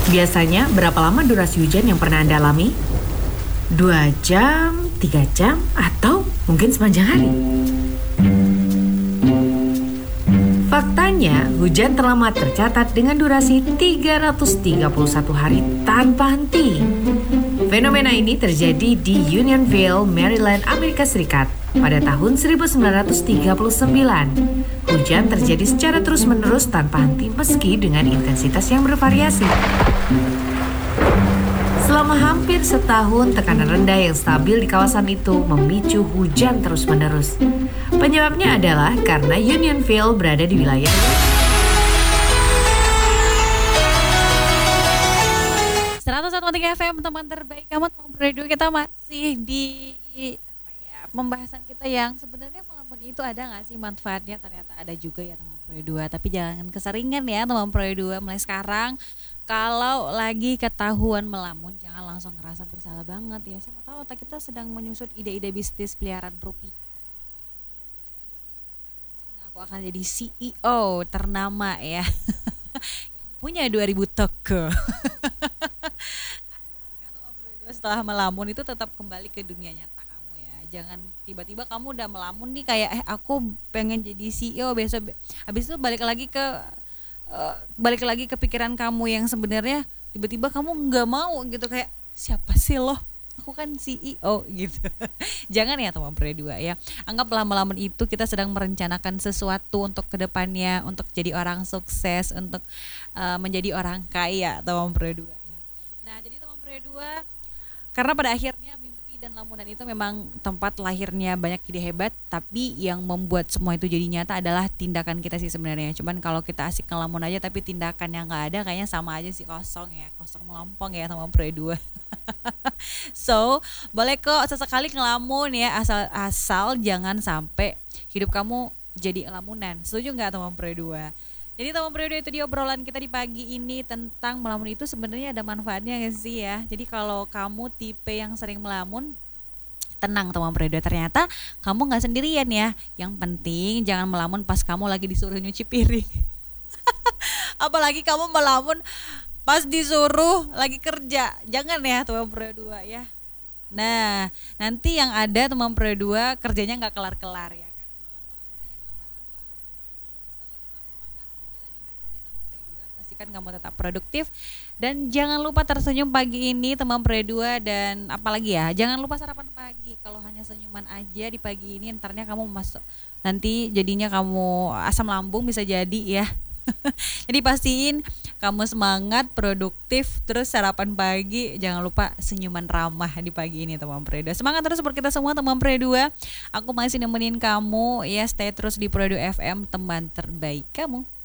Biasanya berapa lama durasi hujan yang pernah Anda alami? 2 jam, 3 jam, atau mungkin sepanjang hari? Faktanya, hujan terlama tercatat dengan durasi 331 hari tanpa henti. Fenomena ini terjadi di Unionville, Maryland, Amerika Serikat pada tahun 1939. Hujan terjadi secara terus-menerus tanpa henti meski dengan intensitas yang bervariasi. Selama hampir setahun, tekanan rendah yang stabil di kawasan itu memicu hujan terus-menerus. Penyebabnya adalah karena Unionville berada di wilayah 101.3 FM, teman terbaik kamu, teman radio. Kita masih di pembahasan kita yang sebenarnya melamun itu ada nggak sih manfaatnya? Ternyata ada juga ya teman Pro 2. Tapi jangan keseringan ya teman Pro 2. Mulai sekarang kalau lagi ketahuan melamun jangan langsung ngerasa bersalah banget ya. Siapa tahu otak kita sedang menyusut ide-ide bisnis miliaran rupiah. Aku akan jadi CEO ternama ya. Yang punya 2000 toko. Asalkan teman Pro 2 setelah melamun itu tetap kembali ke dunia nyata. Jangan tiba-tiba kamu udah melamun nih kayak aku pengen jadi CEO besok, habis itu balik lagi ke pikiran kamu yang sebenarnya tiba-tiba kamu nggak mau gitu, kayak siapa sih loh, aku kan CEO gitu. Jangan ya teman Pro 2 ya. Anggaplah melamun itu kita sedang merencanakan sesuatu untuk kedepannya, untuk jadi orang sukses, untuk menjadi orang kaya teman Pro 2 ya. Nah jadi teman Pro 2, karena pada akhirnya dan lamunan itu memang tempat lahirnya banyak ide hebat, tapi yang membuat semua itu jadi nyata adalah tindakan kita sih sebenarnya. Cuman kalau kita asik ngelamun aja tapi tindakan yang nggak ada, kayaknya sama aja sih, kosong melompong ya teman Pro 2. So boleh kok sesekali ngelamun ya, asal jangan sampai hidup kamu jadi lamunan. Setuju nggak teman Pro 2? Jadi teman Pro 2, itu dia obrolan kita di pagi ini tentang melamun itu sebenarnya ada manfaatnya gak sih ya. Jadi kalau kamu tipe yang sering melamun, tenang teman Pro 2, ternyata kamu gak sendirian ya. Yang penting jangan melamun pas kamu lagi disuruh nyuci piring. Apalagi kamu melamun pas disuruh lagi kerja. Jangan ya teman Pro 2 ya. Nah nanti yang ada teman Pro 2 kerjanya gak kelar-kelar ya. Kan kamu tetap produktif dan jangan lupa tersenyum pagi ini teman Pro 2. Dan apalagi ya, jangan lupa sarapan pagi. Kalau hanya senyuman aja di pagi ini, entarnya kamu masuk, nanti jadinya kamu asam lambung bisa jadi ya. Jadi pastiin kamu semangat, produktif, terus sarapan pagi, jangan lupa senyuman ramah di pagi ini teman Pro 2. Semangat terus buat kita semua teman Pro 2. Aku masih nemenin kamu ya, stay terus di Pro 2 FM, teman terbaik kamu.